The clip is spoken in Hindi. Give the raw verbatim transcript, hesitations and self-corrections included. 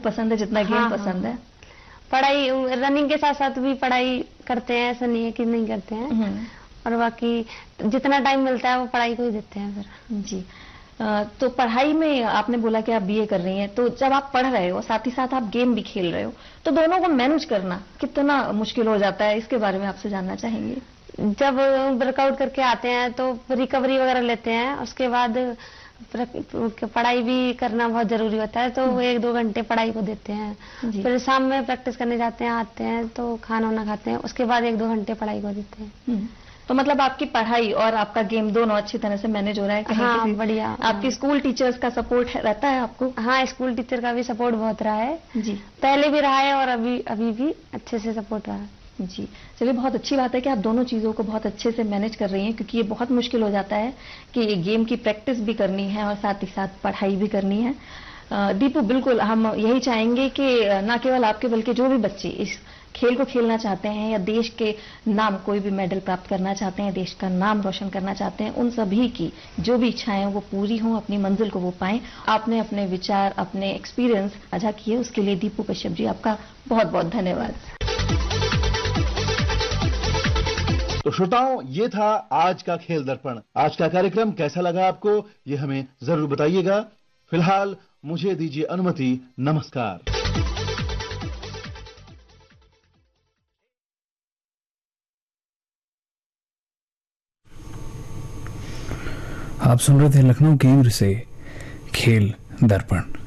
पसंद है जितना गेम हाँ, पसंद हाँ। है। पढ़ाई, रनिंग के साथ साथ भी पढ़ाई करते हैं, ऐसा नहीं है कि नहीं करते हैं। और बाकी जितना टाइम मिलता है वो पढ़ाई को ही देते हैं फिर। जी। आ, तो पढ़ाई में आपने बोला कि आप बीए कर रही हैं, तो जब आप पढ़ रहे हो साथ ही साथ आप गेम भी खेल रहे हो, तो दोनों को मैनेज करना कितना मुश्किल हो जाता है, इसके बारे में आपसे जानना चाहेंगे। जब वर्कआउट करके आते हैं तो रिकवरी वगैरह लेते हैं, उसके बाद पढ़ाई भी करना बहुत जरूरी होता है, तो एक दो घंटे पढ़ाई को देते हैं। फिर शाम में प्रैक्टिस करने जाते हैं, आते हैं तो खाना वाना खाते हैं, उसके बाद एक दो घंटे पढ़ाई को देते हैं। तो मतलब आपकी पढ़ाई और आपका गेम दोनों अच्छी तरह से मैनेज हो रहा है। कहीं हाँ, किसी बढ़िया। आपकी स्कूल टीचर्स का सपोर्ट रहता है आपको? हाँ, स्कूल टीचर का भी सपोर्ट बहुत रहा है जी। पहले भी रहा है और अभी अभी भी अच्छे से सपोर्ट रहा है। जी, चलिए बहुत अच्छी बात है कि आप दोनों चीज़ों को बहुत अच्छे से मैनेज कर रही हैं, क्योंकि ये बहुत मुश्किल हो जाता है कि गेम की प्रैक्टिस भी करनी है और साथ ही साथ पढ़ाई भी करनी है। दीपू, बिल्कुल हम यही चाहेंगे कि न केवल आपके बल्कि जो भी बच्चे इस खेल को खेलना चाहते हैं या देश के नाम कोई भी मेडल प्राप्त करना चाहते हैं, देश का नाम रोशन करना चाहते हैं, उन सभी की जो भी इच्छाएं वो पूरी हों, अपनी मंजिल को वो पाएं। आपने अपने विचार, अपने एक्सपीरियंस साझा किए, उसके लिए दीपू कश्यप जी आपका बहुत बहुत धन्यवाद। तो श्रोताओं, ये था आज का खेल दर्पण। आज का कार्यक्रम कैसा लगा आपको, ये हमें जरूर बताइएगा। फिलहाल मुझे दीजिए अनुमति। नमस्कार। आप सुन रहे थे लखनऊ केंद्र से खेल दर्पण।